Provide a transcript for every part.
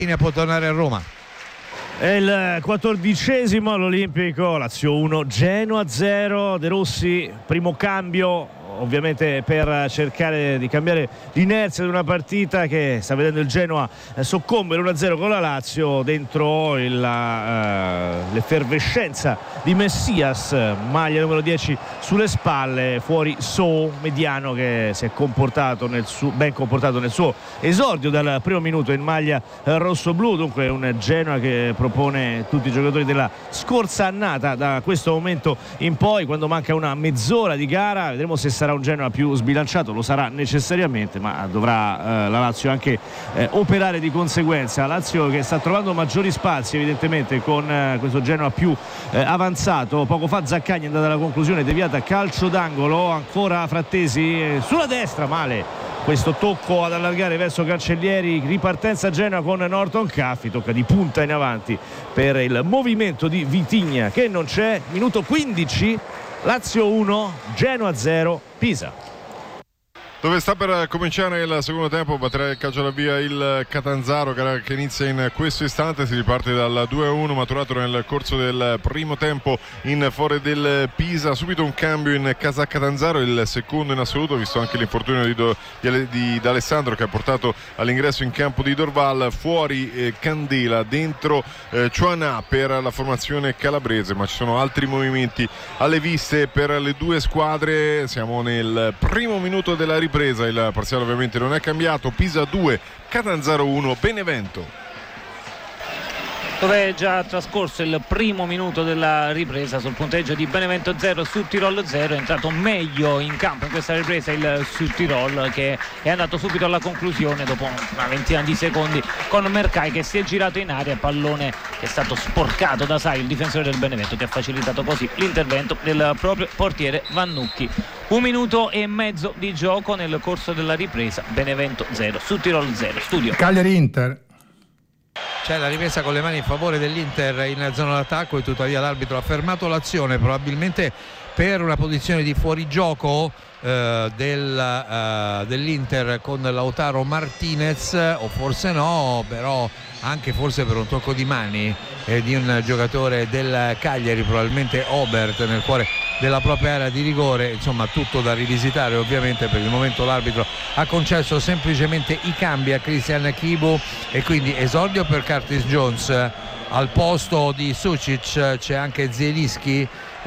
può tornare a Roma. È il 14° all'Olimpico, Lazio 1, Genoa 0. De Rossi, primo cambio ovviamente per cercare di cambiare l'inerzia di una partita che sta vedendo il Genoa soccombere 1-0 con la Lazio. Dentro l'effervescenza di Messias, maglia numero 10 sulle spalle, fuori So, mediano, che si è ben comportato nel suo esordio dal primo minuto in maglia rossoblu. Dunque un Genoa che propone tutti i giocatori della scorsa annata da questo momento in poi, quando manca una mezz'ora di gara. Vedremo se sarà un Genoa più sbilanciato, lo sarà necessariamente, ma dovrà la Lazio anche operare di conseguenza. Lazio che sta trovando maggiori spazi evidentemente con questo Genoa più avanzato. Poco fa Zaccagni è andata alla conclusione, deviata calcio d'angolo, ancora Frattesi sulla destra, male questo tocco ad allargare verso Cancellieri. Ripartenza Genoa con Norton Caffi, tocca di punta in avanti per il movimento di Vitigna che non c'è. Minuto 15, Lazio 1, Genoa 0, Pisa. Dove sta per cominciare il secondo tempo, batterà il calcio alla via il Catanzaro che inizia in questo istante. Si riparte dal 2-1 maturato nel corso del primo tempo in favore del Pisa. Subito un cambio in casa Catanzaro, il secondo in assoluto, visto anche l'infortunio di D'Alessandro, che ha portato all'ingresso in campo di Dorval. Fuori Candela, dentro Ciuanà per la formazione calabrese, ma ci sono altri movimenti alle viste per le due squadre. Siamo nel primo minuto della ripresa, il parziale ovviamente non è cambiato. Pisa 2, Catanzaro 1, Benevento. Dove è già trascorso il primo minuto della ripresa, sul punteggio di Benevento 0 su Tirol 0. È entrato meglio in campo in questa ripresa il Sud Tirol, che è andato subito alla conclusione dopo una ventina di secondi con Mercai che si è girato in aria, pallone che è stato sporcato da Sai, il difensore del Benevento, che ha facilitato così l'intervento del proprio portiere Vannucchi. 1 minuto e mezzo di gioco nel corso della ripresa, Benevento 0 su Tirol 0. Studio Cagliari-Inter. C'è la ripresa con le mani in favore dell'Inter in zona d'attacco e tuttavia l'arbitro ha fermato l'azione, probabilmente per una posizione di fuorigioco dell'Inter con Lautaro Martinez, o forse no, però anche forse per un tocco di mani di un giocatore del Cagliari, probabilmente Obert, nel cuore della propria area di rigore. Insomma, tutto da rivisitare ovviamente. Per il momento l'arbitro ha concesso semplicemente i cambi a Christian Chibu e quindi esordio per Curtis Jones. Al posto di Sucic c'è anche Zielinski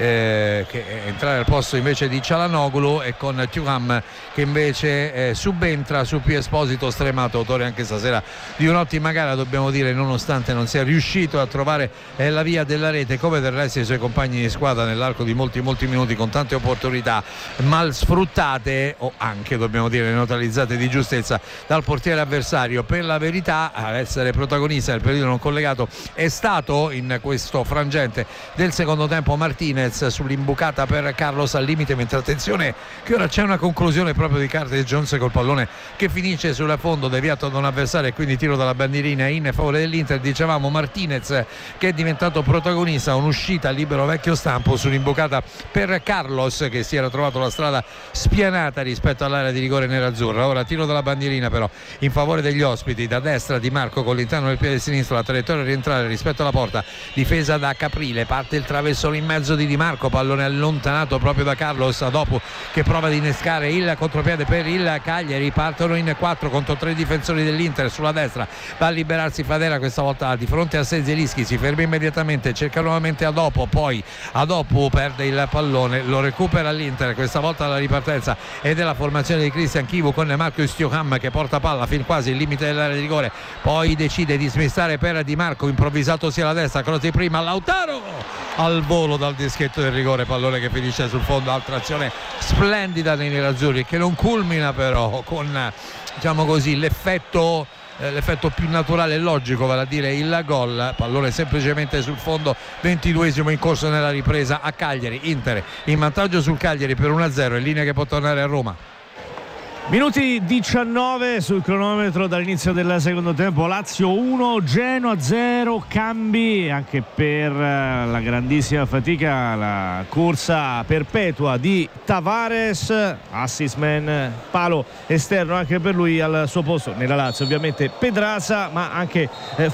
che entrare al posto invece di Cialanoglu, e con Thuram che invece subentra su Pio Esposito, stremato, autore anche stasera di un'ottima gara, dobbiamo dire, nonostante non sia riuscito a trovare la via della rete, come del resto i suoi compagni di squadra nell'arco di molti minuti, con tante opportunità mal sfruttate o anche, dobbiamo dire, neutralizzate di giustezza dal portiere avversario. Per la verità, ad essere protagonista del periodo non collegato è stato in questo frangente del secondo tempo Martinez sull'imbucata per Carlos al limite, mentre attenzione che ora c'è una conclusione proprio di Curtis Jones col pallone che finisce sul fondo, deviato da un avversario, e quindi tiro dalla bandierina in favore dell'Inter. Dicevamo Martinez che è diventato protagonista, un'uscita libero vecchio stampo sull'imbucata per Carlos, che si era trovato la strada spianata rispetto all'area di rigore nerazzurra. Ora tiro dalla bandierina però in favore degli ospiti, da destra Di Marco con l'interno del piede sinistro, la traiettoria rientrare rispetto alla porta, difesa da Caprile, parte il traversone in mezzo di Marco, pallone allontanato proprio da Carlos dopo che prova ad innescare il contropiede per il Cagliari. Partono in 4 contro 3 difensori dell'Inter. Sulla destra va a liberarsi Fadera, questa volta di fronte a sé Zielinski, si ferma immediatamente, cerca nuovamente Adopo, poi Adopo perde il pallone, lo recupera l'Inter. Questa volta la ripartenza è della formazione di Christian Chivu con Marcus Thuram che porta palla fin quasi il limite dell'area di rigore, poi decide di smistare per Di Marco, improvvisato sia alla destra, cross di prima, Lautaro al volo dal dischetto del rigore, pallone che finisce sul fondo. Altra azione splendida dei nerazzurri, che non culmina però con, diciamo così, l'effetto più naturale e logico, vale a dire il gol. Pallone semplicemente sul fondo, 22esimo in corso nella ripresa a Cagliari. Inter in vantaggio sul Cagliari per 1-0, in linea che può tornare a Roma. Minuti 19 sul cronometro dall'inizio del secondo tempo. Lazio 1, Genoa 0. Cambi anche per la grandissima fatica, la corsa perpetua di Tavares, assist man, palo esterno anche per lui. Al suo posto nella Lazio ovviamente Pedraza, ma anche